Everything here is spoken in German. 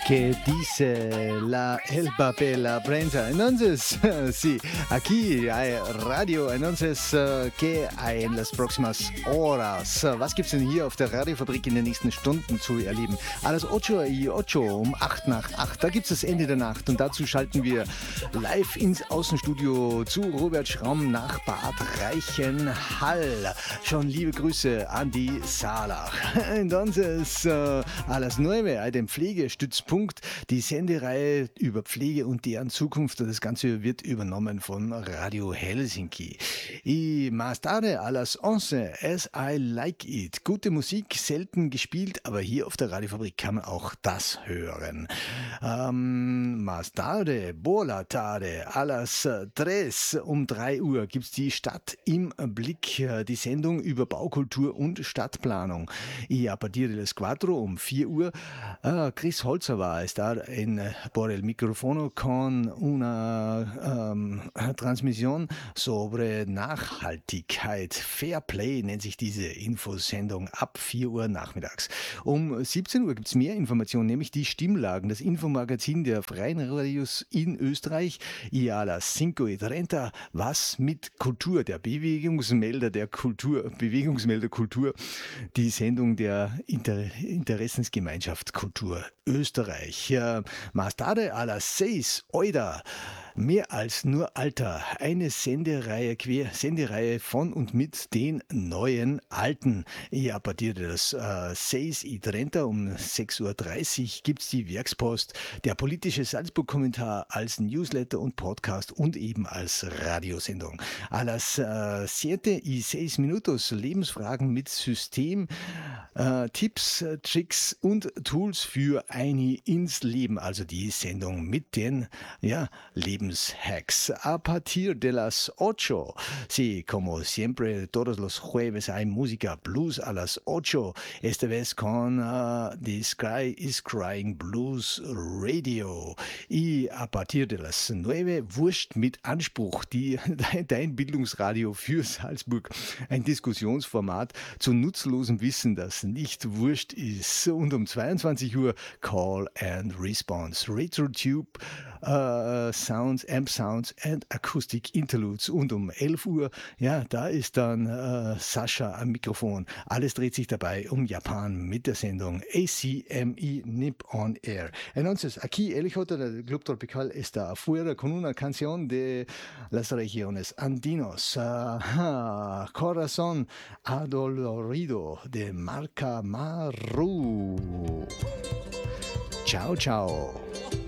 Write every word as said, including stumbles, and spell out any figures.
que dice la Elba Bella Prensa. Entonces, sí, aquí hay Radio. Entonces, ¿qué hay en las próximas horas? Was gibt's denn hier auf der Radiofabrik in den nächsten Stunden zu erleben? A las ocho y ocho, um acht nach acht, da gibt's das Ende der Nacht und dazu schalten wir live ins Außenstudio zu Robert Schramm nach Bad Reichenhall. Schon liebe Grüße an die Saalach. Entonces, uh, a las nueve, dem Pflegestützpunkt, die Sendereihe über Pflege und deren Zukunft. Das Ganze wird übernommen von Radio Helsinki. Y más tarde, a las once, As I Like It. Gute Musik, selten gespielt, aber hier auf der Radiofabrik kann man auch das hören. Um, más tarde, Bola tarde, a las tres, um drei Uhr gibt's die Stadt im Blick, die Sendung über Baukultur und Stadtplanung. Y a partir de las cuatro, um vier Uhr, uh, Chris Holzer va a estar en, por el micrófono con una um, Transmission sobre Nachhaltigkeit. Fair Play nennt sich diese Infosendung ab vier Uhr nachmittags. Um siebzehn Uhr gibt es mehr Informationen, nämlich die Stimmlagen, das Infomagazin der Freien Radios in Österreich. Y a las cinco y treinta, was mit Kultur, der Bewegungsmelder der Kultur, Bewegungsmelder Kultur, die Sendung der Inter- Interessensgemeinschaft Kultur Österreich. Ja, más tarde a las seis, Oida. Mehr als nur Alter. Eine Sendereihe, quer Sendereihe von und mit den neuen Alten. Ja, a partir de las uh, seis y treinta, um sechs Uhr dreißig gibt's die Werkspost, der politische Salzburg-Kommentar als Newsletter und Podcast und eben als Radiosendung. A las uh, siete y seis minutos, Lebensfragen mit System, uh, Tipps, Tricks und Tools für eine ins Leben, also die Sendung mit den ja, Lebens Hacks. A partir de las ocho, sí, como siempre, todos los jueves hay música blues a las ocho, esta vez con uh, The Sky is Crying Blues Radio. Y a partir de las nueve, Wurscht mit Anspruch, die, dein Bildungsradio für Salzburg, ein Diskussionsformat zu nutzlosem Wissen, das nicht wurscht ist. Und um zweiundzwanzig Uhr, Call and Response, RetroTube, uh, Sounds, Amp Sounds and Acoustic Interludes. Und um elf Uhr, ja, da ist dann äh, Sascha am Mikrofon. Alles dreht sich dabei um Japan mit der Sendung A C M E Nip on Air. Entonces, aquí el hijo del Club Tropical está afuera con una canción de las regiones andinos. Uh, Corazón Adolorido de Marca Maru. Ciao, ciao.